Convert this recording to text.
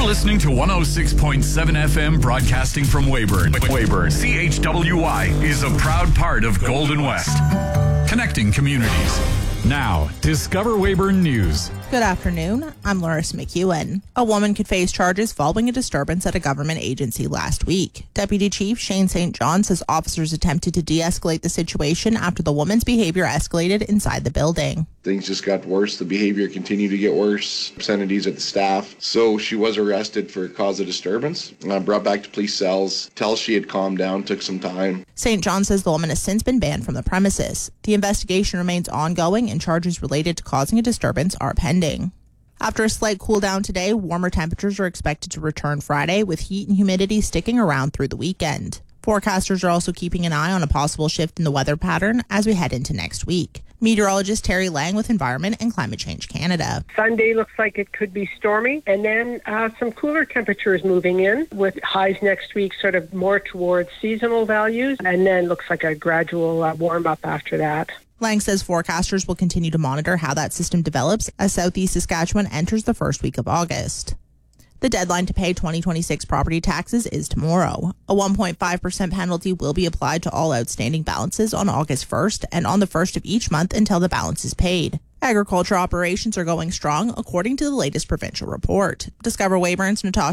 You're listening to 106.7 FM broadcasting from Weyburn. CHWY is a proud part of Golden West. Connecting communities. Now, Discover Weyburn News. Good afternoon. I'm Loris McEwen. A woman could face charges following a disturbance at a government agency last week. Deputy Chief Shane St. John says officers attempted to de-escalate the situation after the woman's behavior escalated inside the building. Things just got worse. The behavior continued to get worse. Obscenities at the staff. So she was arrested for cause of disturbance. Brought back to police cells till she had calmed down. Took some time. St. John says the woman has since been banned from the premises. The investigation remains ongoing and charges related to causing a disturbance are pending. After a slight cool down today, warmer temperatures are expected to return Friday, with heat and humidity sticking around through the weekend. Forecasters are also keeping an eye on a possible shift in the weather pattern as we head into next week. Meteorologist Terry Lang with Environment and Climate Change Canada. Sunday looks like it could be stormy, and then some cooler temperatures moving in, with highs next week sort of more towards seasonal values, and then looks like a gradual warm up after that. Lang says forecasters will continue to monitor how that system develops as southeast Saskatchewan enters the first week of August. The deadline to pay 2026 property taxes is tomorrow. A 1.5% penalty will be applied to all outstanding balances on August 1st and on the 1st of each month until the balance is paid. Agriculture operations are going strong, according to the latest provincial report. Discover Weyburn's Natasha